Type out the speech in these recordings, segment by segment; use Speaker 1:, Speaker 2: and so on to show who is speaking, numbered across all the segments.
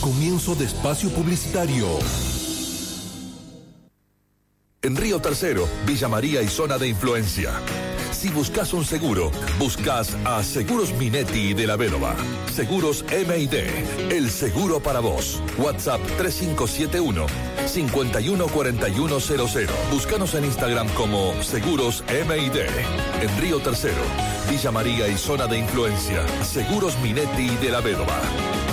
Speaker 1: Comienzo de espacio publicitario. En Río Tercero, Villa María y zona de influencia. Si buscas un seguro, buscas a Seguros Minetti de la Bédova. Seguros M&D, el seguro para vos. WhatsApp 3571-514100. Búscanos en Instagram como Seguros M&D. En Río Tercero, Villa María y zona de influencia. Seguros Minetti de la Bédova.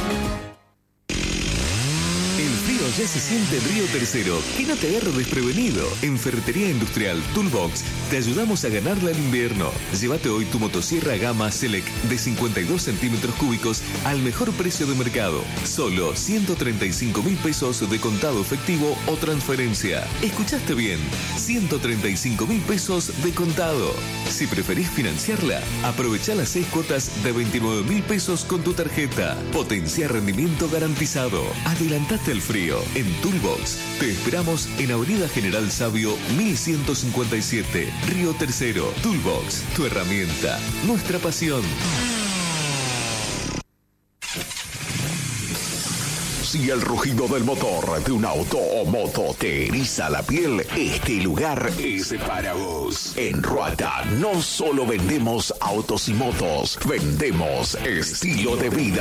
Speaker 2: Ya se siente en Río Tercero, que no te agarre desprevenido. En Ferretería Industrial Toolbox te ayudamos a ganarla en invierno. Llévate hoy tu motosierra Gama Select de 52 centímetros cúbicos al mejor precio de mercado. Solo 135.000 pesos de contado efectivo o transferencia. ¿Escuchaste bien? 135.000 pesos de contado. Si preferís financiarla, aprovecha las 6 cuotas de 29.000 pesos con tu tarjeta. Potencia rendimiento garantizado. Adelantate el frío. En Toolbox te esperamos en Avenida General Sabio 1157, Río Tercero. Toolbox, tu herramienta, nuestra pasión.
Speaker 3: Si el rugido del motor de un auto o moto te eriza la piel, este lugar es para vos. En Ruata no solo vendemos autos y motos, vendemos estilo de vida.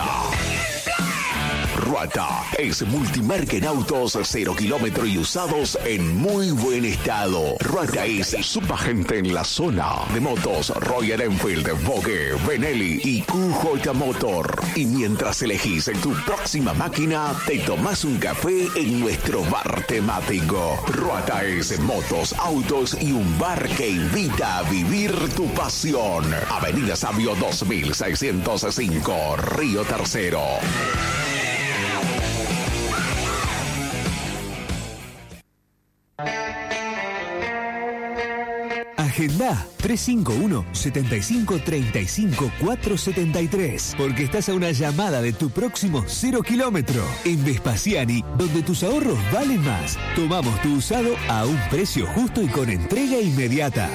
Speaker 3: Ruata es multimarca en autos 0 kilómetro y usados en muy buen estado. Ruata es subagente en la zona de motos Royal Enfield, Vogue, Benelli y QJ Motor. Y mientras elegís tu próxima máquina, te tomás un café en nuestro bar temático. Ruata es motos, autos y un bar que invita a vivir tu pasión. Avenida Sabio 2605, Río Tercero.
Speaker 2: Agenda 351-7535-473, porque estás a una llamada de tu próximo 0 kilómetro. En Vespasiani, donde tus ahorros valen más. Tomamos tu usado a un precio justo y con entrega inmediata.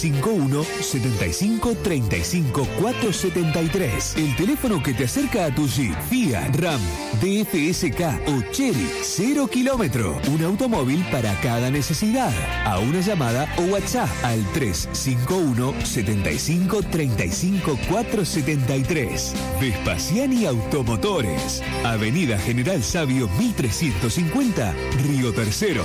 Speaker 2: 351-7535-473. El teléfono que te acerca a tu Jeep, Fiat, Ram, DFSK o Chery. 0 kilómetro. Un automóvil para cada necesidad. A una llamada o WhatsApp al 351-7535-473. Vespasiani Automotores. Avenida General Sabio 1350, Río Tercero.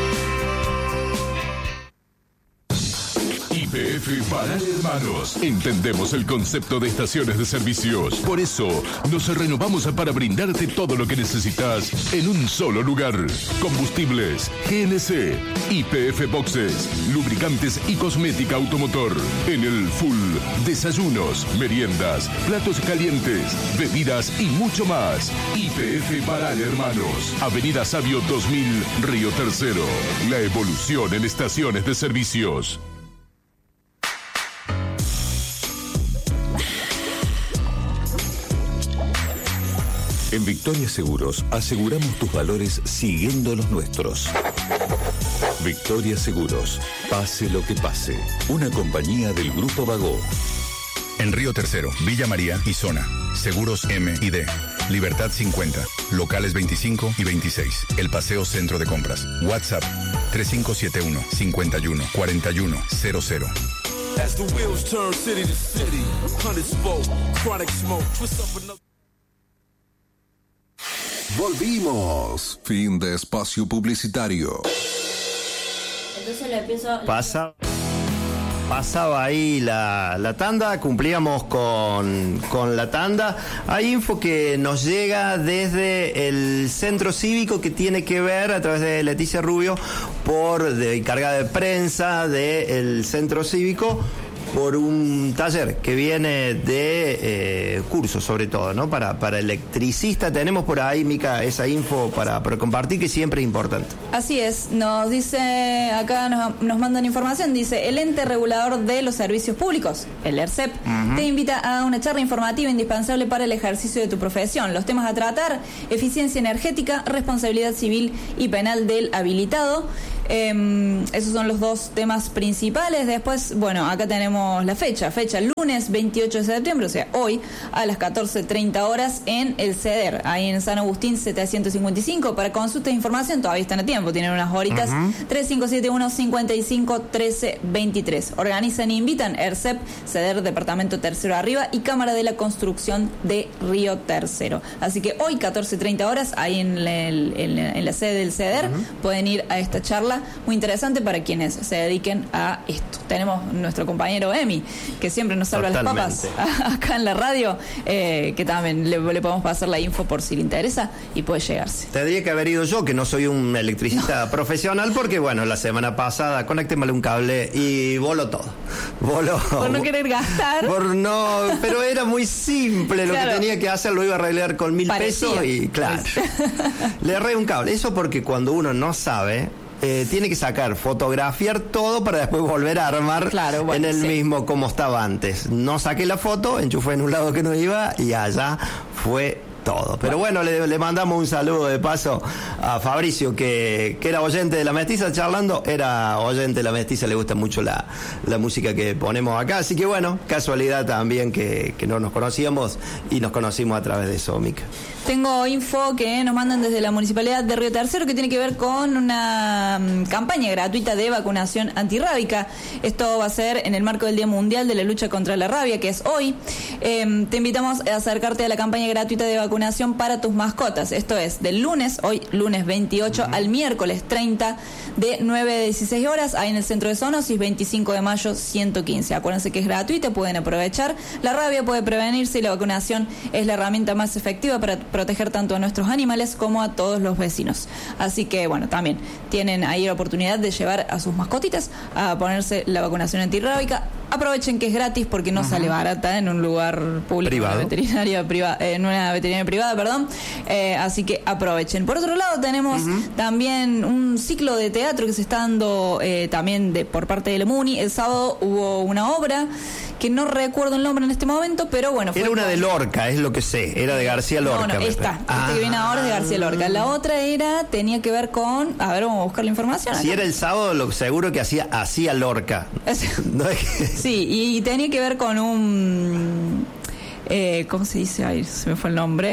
Speaker 4: YPF Banal Hermanos. Entendemos el concepto de estaciones de servicios. Por eso, nos renovamos para brindarte todo lo que necesitas en un solo lugar. Combustibles, GNC, YPF Boxes, lubricantes y cosmética automotor. En el full, desayunos, meriendas, platos calientes, bebidas y mucho más. YPF Banal Hermanos. Avenida Sabio 2000, Río Tercero. La evolución en estaciones de servicios.
Speaker 1: En Victoria Seguros aseguramos tus valores siguiendo los nuestros. Victoria Seguros, pase lo que pase. Una compañía del Grupo Vagó.
Speaker 5: En Río Tercero, Villa María y zona. Seguros M&D. Libertad 50. Locales 25 y 26. El Paseo Centro de Compras. WhatsApp 3571-514100.
Speaker 6: As the wheels turn city to city, hundred spoke, chronic smoke, twist up another.
Speaker 1: Volvimos. Fin de espacio publicitario.
Speaker 7: Entonces le empiezo.
Speaker 8: Pasaba ahí la tanda, cumplíamos con la tanda. Hay info que nos llega desde el centro cívico que tiene que ver a través de Leticia Rubio de encargada de prensa del centro cívico por un taller que viene de cursos sobre todo, ¿no? Para electricista. Tenemos por ahí, Mica, esa info para compartir, que siempre es importante.
Speaker 9: Así es, nos dice, acá nos mandan información, dice, el ente regulador de los servicios públicos, el ERCEP, te invita a una charla informativa indispensable para el ejercicio de tu profesión. Los temas a tratar: eficiencia energética, responsabilidad civil y penal del habilitado. Esos son los dos temas principales. Después, bueno, acá tenemos la fecha, lunes 28 de septiembre, o sea, hoy, a las 14:30 horas en el CEDER, ahí en San Agustín 755. Para consulta e información todavía están a tiempo, tienen unas horitas. 3571-551323. Organizan e invitan ERCEP, CEDER Departamento Tercero Arriba y Cámara de la Construcción de Río Tercero. Así que hoy 14:30 horas ahí en la sede del CEDER pueden ir a esta charla muy interesante para quienes se dediquen a esto. Tenemos nuestro compañero Emi, que siempre nos salva las papas acá en la radio, que también le podemos pasar la info por si le interesa y puede llegarse.
Speaker 8: Tendría que haber ido yo, que no soy un electricista profesional, porque bueno, la semana pasada conéctemele un cable y voló todo.
Speaker 9: Por no querer gastar.
Speaker 8: Pero era muy simple, lo que tenía que hacer lo iba a arreglar con 1.000 pesos y claro, le erré un cable. Eso porque cuando uno no sabe, tiene que fotografiar todo para después volver a armar en el mismo como estaba antes. No saqué la foto, enchufé en un lado que no iba y allá fue todo. Pero bueno, le mandamos un saludo de paso a Fabricio, que era oyente de La Mestiza, charlando, era oyente de La Mestiza, le gusta mucho la música que ponemos acá, así que bueno, casualidad también que no nos conocíamos y nos conocimos a través de eso, Mica.
Speaker 9: Tengo info que nos mandan desde la Municipalidad de Río Tercero, que tiene que ver con una campaña gratuita de vacunación antirrábica. Esto va a ser en el marco del Día Mundial de la Lucha contra la Rabia, que es hoy. Te invitamos a acercarte a la campaña gratuita de vacunación para tus mascotas. Esto es del lunes, hoy lunes 28, al miércoles 30, de 9 a 16 horas, ahí en el Centro de Zoonosis, 25 de mayo 115. Acuérdense que es gratuita, pueden aprovechar. La rabia puede prevenirse y la vacunación es la herramienta más efectiva para proteger tanto a nuestros animales como a todos los vecinos. Así que bueno, también tienen ahí la oportunidad de llevar a sus mascotitas a ponerse la vacunación antirrábica. Aprovechen que es gratis porque no sale barata en un lugar público, en una veterinaria privada, perdón. Así que aprovechen. Por otro lado, tenemos también un ciclo de teatro que se está dando también por parte de la MUNI. El sábado hubo una obra que no recuerdo el nombre en este momento, pero bueno.
Speaker 8: Era una de Lorca, es lo que sé. Era de García Lorca.
Speaker 9: No, esta que viene ahora es de García Lorca. La otra tenía que ver con... A ver, vamos a buscar la información.
Speaker 8: Si era el sábado, lo seguro que hacía Lorca.
Speaker 9: No es que... Sí, y tenía que ver con un... ¿cómo se dice? Ay, se me fue el nombre.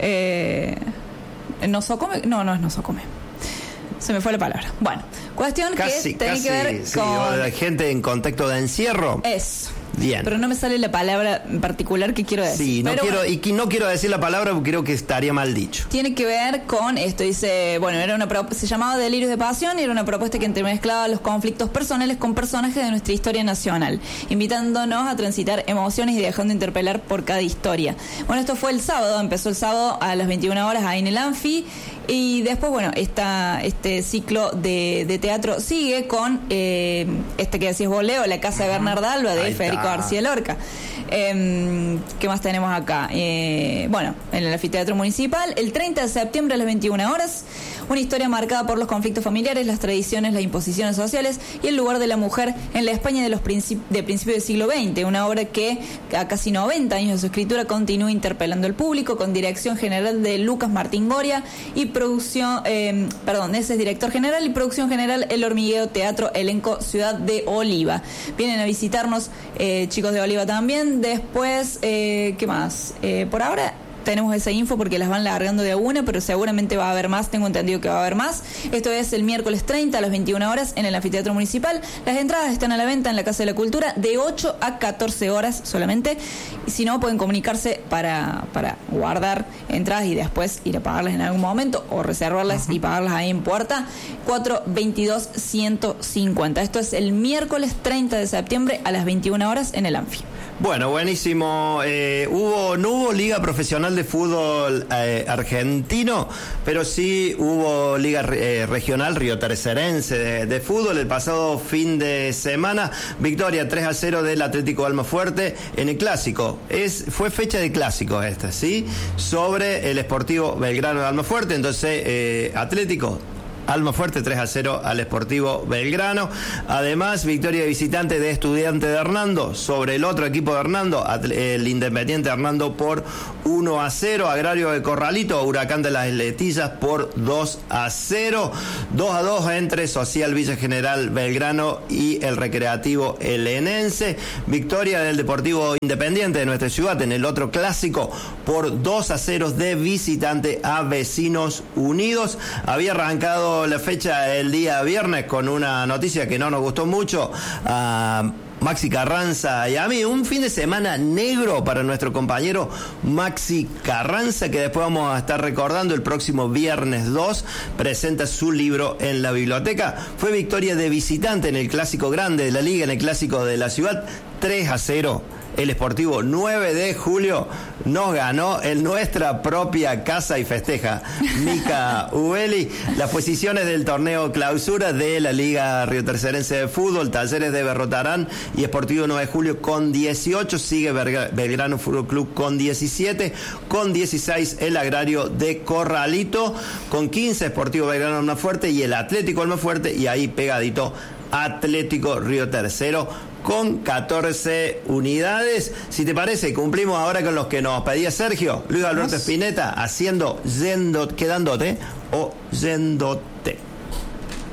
Speaker 9: ¿Nosocome? No es Nosocome. Se me fue la palabra. Bueno, cuestión que tenía que ver con...
Speaker 8: la gente en contexto de encierro.
Speaker 9: Eso.
Speaker 8: Bien.
Speaker 9: Pero no me sale la palabra en particular que quiero decir.
Speaker 8: Sí, no quiero decir la palabra porque creo que estaría mal dicho.
Speaker 9: Tiene que ver con esto, dice, bueno, se llamaba Delirios de Pasión y era una propuesta que entremezclaba los conflictos personales con personajes de nuestra historia nacional, invitándonos a transitar emociones y dejando interpelar por cada historia. Bueno, esto fue el sábado, empezó el sábado a las 21 horas ahí en el Anfi. Y después, bueno, este ciclo de teatro sigue con que decías vos, Leo, La Casa de Bernarda Alba, de Federico García Lorca. ¿Qué más tenemos acá? Bueno, en el Anfiteatro Municipal, el 30 de septiembre a las 21 horas, una historia marcada por los conflictos familiares, las tradiciones, las imposiciones sociales y el lugar de la mujer en la España de principios del siglo XX. Una obra que a casi 90 años de su escritura continúa interpelando al público, con dirección general de Lucas Martín Goria y producción, ese es director general y producción general El Hormiguero Teatro, elenco Ciudad de Oliva. Vienen a visitarnos chicos de Oliva también. Después, ¿qué más? Por ahora tenemos esa info porque las van largando de a una, pero seguramente va a haber más, tengo entendido que va a haber más. Esto es el miércoles 30 a las 21 horas en el Anfiteatro Municipal. Las entradas están a la venta en la Casa de la Cultura de 8 a 14 horas solamente. Y si no, pueden comunicarse para guardar entradas y después ir a pagarlas en algún momento o reservarlas y pagarlas ahí en puerta. 422-150. Esto es el miércoles 30 de septiembre a las 21 horas en el Anfi.
Speaker 8: Bueno, buenísimo. No hubo liga profesional de fútbol argentino, pero sí hubo liga regional riotercerense de fútbol. El pasado fin de semana, victoria 3-0 del Atlético Almafuerte en el clásico. Fue fecha de clásico esta, ¿sí? Sobre el Sportivo Belgrano de Almafuerte. Entonces, Atlético Almafuerte, 3-0 al Sportivo Belgrano. Además, victoria de visitante de Estudiante de Hernando sobre el otro equipo de Hernando, el Independiente Hernando, por 1-0. Agrario de Corralito, Huracán de las Letillas por 2-0. 2-2 entre Social Villa General Belgrano y el Recreativo Elenense. Victoria del Deportivo Independiente de nuestra ciudad en el otro clásico por 2-0 de visitante a Vecinos Unidos. Había arrancado la fecha el día viernes con una noticia que no nos gustó mucho a Maxi Carranza y a mí, un fin de semana negro para nuestro compañero Maxi Carranza, que después vamos a estar recordando. El próximo viernes 2 presenta su libro en la biblioteca. Fue victoria de visitante en el clásico grande de la liga, en el clásico de la ciudad, 3-0. El Sportivo 9 de julio nos ganó en nuestra propia casa y festeja Mica Ubeli. Las posiciones del torneo clausura de la Liga Río Tercerense de Fútbol: Talleres de Berrotarán y Sportivo 9 de julio con 18, sigue Belgrano Fútbol Club con 17, con 16 el Agrario de Corralito, con 15 Sportivo Belgrano Almafuerte y el Atlético Almafuerte, y ahí pegadito Atlético Río Tercero con 14 unidades. Si te parece, cumplimos ahora con los que nos pedía Sergio Luis Alberto Spinetta, haciendo quedándote o yéndote.